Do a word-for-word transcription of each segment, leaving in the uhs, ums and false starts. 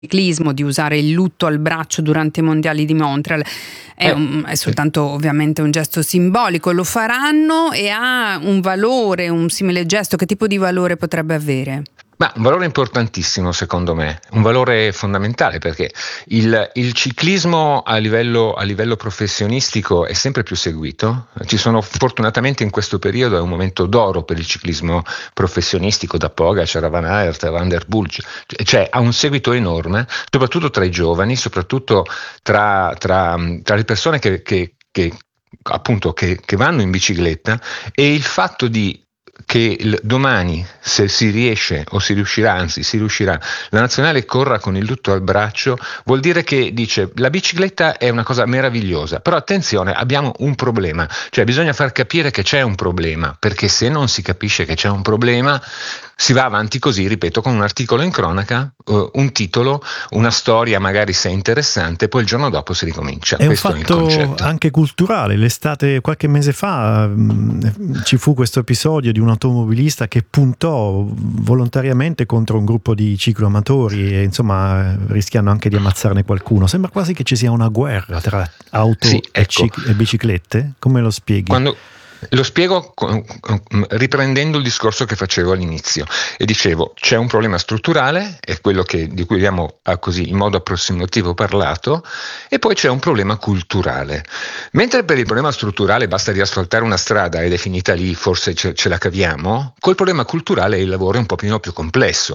ciclismo, di usare il lutto al braccio durante i mondiali di Montreal. È, un, è soltanto ovviamente un gesto simbolico. Lo faranno e ha un valore, un simile gesto? Che tipo di valore potrebbe avere? Ma un valore importantissimo secondo me, un valore fondamentale, perché il, il ciclismo a livello, a livello professionistico è sempre più seguito. Ci sono fortunatamente in questo periodo, è un momento d'oro per il ciclismo professionistico, da Pogacar a Van Aert a Van der Poel, cioè ha un seguito enorme, soprattutto tra i giovani, soprattutto tra, tra, tra le persone che, che, che appunto che, che vanno in bicicletta, e il fatto di che il, domani, se si riesce o si riuscirà, anzi si riuscirà, la nazionale corra con il lutto al braccio, vuol dire che dice la bicicletta è una cosa meravigliosa, però attenzione, abbiamo un problema, cioè bisogna far capire che c'è un problema, perché se non si capisce che c'è un problema si va avanti così, ripeto, con un articolo in cronaca, uh, un titolo, una storia magari se è interessante, poi il giorno dopo si ricomincia. È questo un fatto è il concetto. Anche culturale. L'estate, qualche mese fa, mh, ci fu questo episodio di un automobilista che puntò volontariamente contro un gruppo di cicloamatori e insomma rischiando anche di ammazzarne qualcuno. Sembra quasi che ci sia una guerra tra auto sì, e, ecco. cic- e biciclette. Come lo spieghi? Quando Lo spiego riprendendo il discorso che facevo all'inizio e dicevo c'è un problema strutturale, è quello che, di cui abbiamo così in modo approssimativo parlato, e poi c'è un problema culturale. Mentre per il problema strutturale basta riasfaltare una strada ed è finita lì, forse ce, ce la caviamo, col problema culturale il lavoro è un pochino più complesso,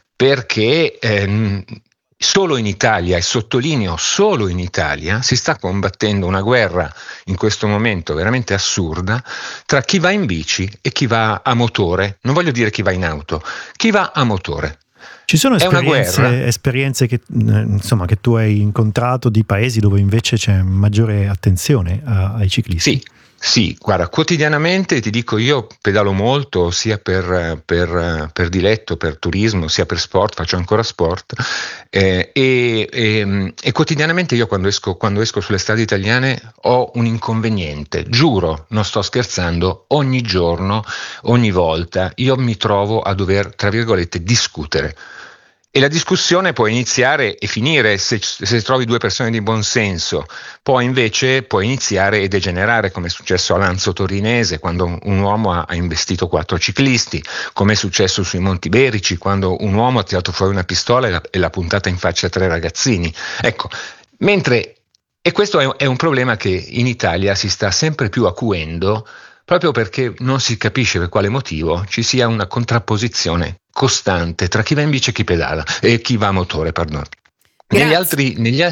perché ehm, solo in Italia, e sottolineo solo in Italia, si sta combattendo una guerra in questo momento veramente assurda tra chi va in bici e chi va a motore, non voglio dire chi va in auto, chi va a motore. Ci sono È esperienze, esperienze che, insomma, che tu hai incontrato di paesi dove invece c'è maggiore attenzione a, ai ciclisti? Sì. Sì, guarda, quotidianamente ti dico io pedalo molto sia per, per, per diletto, per turismo, sia per sport, faccio ancora sport eh, e, e, e quotidianamente io quando esco, quando esco sulle strade italiane ho un inconveniente, giuro, non sto scherzando, ogni giorno, ogni volta io mi trovo a dover, tra virgolette, discutere. E la discussione può iniziare e finire se, se trovi due persone di buon senso, poi invece può iniziare e degenerare, come è successo a Lanzo Torinese quando un uomo ha, ha investito quattro ciclisti, come è successo sui Monti Berici quando un uomo ha tirato fuori una pistola e l'ha, e l'ha puntata in faccia a tre ragazzini. Ecco, mentre, e questo è, è un problema che in Italia si sta sempre più acuendo, proprio perché non si capisce per quale motivo ci sia una contrapposizione costante tra chi va in bici e chi pedala e chi va a motore, perdono. Negli altri negli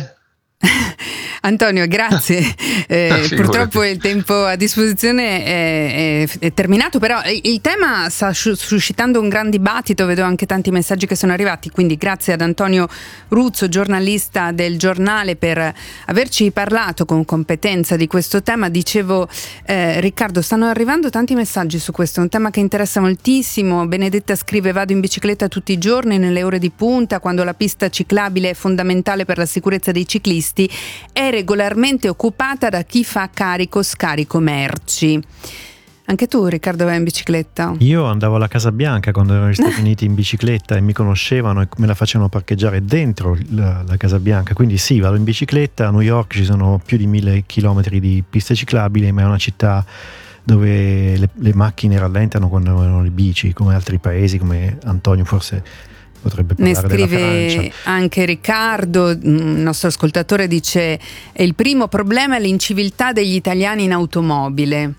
Antonio, grazie. Eh, purtroppo il tempo a disposizione è, è, è terminato, però il tema sta suscitando un gran dibattito, vedo anche tanti messaggi che sono arrivati, quindi grazie ad Antonio Ruzzo, giornalista del Giornale, per averci parlato con competenza di questo tema. Dicevo, eh, Riccardo, stanno arrivando tanti messaggi su questo, è un tema che interessa moltissimo. Benedetta scrive: vado in bicicletta tutti i giorni nelle ore di punta, quando la pista ciclabile è fondamentale per la sicurezza dei ciclisti, è regolarmente occupata da chi fa carico scarico merci. Anche tu, Riccardo, vai in bicicletta? Io andavo alla Casa Bianca quando ero negli Stati Uniti in bicicletta e mi conoscevano e me la facevano parcheggiare dentro la, la Casa Bianca, quindi sì, vado in bicicletta. A New York ci sono più di mille chilometri di piste ciclabili, ma è una città dove le, le macchine rallentano quando vanno le bici, come altri paesi, come Antonio forse potrebbe parlare. Ne scrive della Francia. Anche Riccardo, il nostro ascoltatore, dice: è il primo problema è l'inciviltà degli italiani in automobile.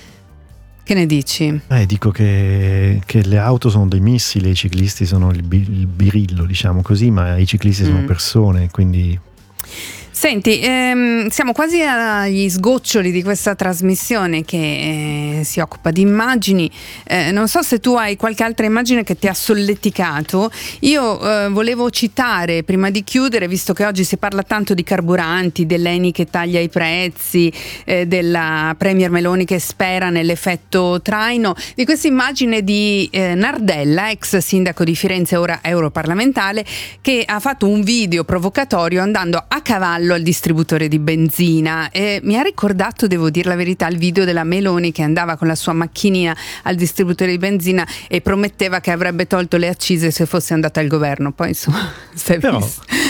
Che ne dici? Eh, dico che, che le auto sono dei missili, i ciclisti sono il, il birillo, diciamo così, ma i ciclisti sono mm. persone, quindi... Senti, ehm, siamo quasi agli sgoccioli di questa trasmissione che eh, si occupa di immagini. Eh, non so se tu hai qualche altra immagine che ti ha solleticato. Io eh, volevo citare, prima di chiudere, visto che oggi si parla tanto di carburanti, dell'Eni che taglia i prezzi, eh, della Premier Meloni che spera nell'effetto traino, di questa immagine di eh, Nardella, ex sindaco di Firenze, ora europarlamentare, che ha fatto un video provocatorio andando a cavallo al distributore di benzina e mi ha ricordato, devo dire la verità, il video della Meloni che andava con la sua macchinina al distributore di benzina e prometteva che avrebbe tolto le accise se fosse andata al governo. Poi insomma, però,